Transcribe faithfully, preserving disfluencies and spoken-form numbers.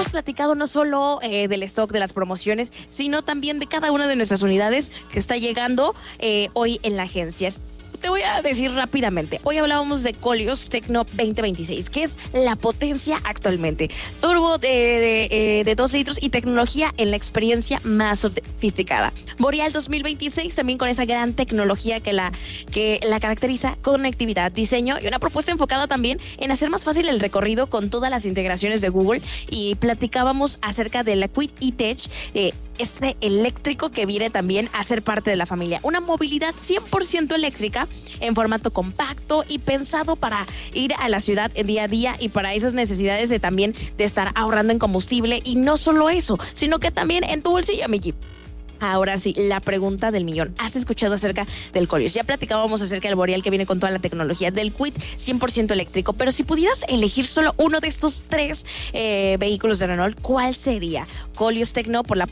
platicado no solo eh, del stock, de las promociones, sino también de cada una de nuestras unidades que está llegando eh, hoy en la agencia. Te voy a decir rápidamente. Hoy hablábamos de Koleos Tecno veinte veintiséis, que es la potencia actualmente. Turbo de, de, eh, de dos litros y tecnología en la experiencia más sofisticada. Boreal dos mil veintiséis, también con esa gran tecnología que la, que la caracteriza, conectividad, diseño y una propuesta enfocada también en hacer más fácil el recorrido con todas las integraciones de Google. Y platicábamos acerca de la Kwid E-Tech, eh, este eléctrico que viene también a ser parte de la familia. Una movilidad cien por ciento eléctrica en formato compacto y pensado para ir a la ciudad día a día y para esas necesidades de también de estar ahorrando en combustible. Y no solo eso, sino que también en tu bolsillo, Miki. Ahora sí, la pregunta del millón. ¿Has escuchado acerca del Koleos? Ya platicábamos acerca del Boreal, que viene con toda la tecnología, del Kwid cien por ciento eléctrico, pero si pudieras elegir ssolo uno de estos tres eh, vehículos de Renault, ¿cuál sería? Koleos Tecno por la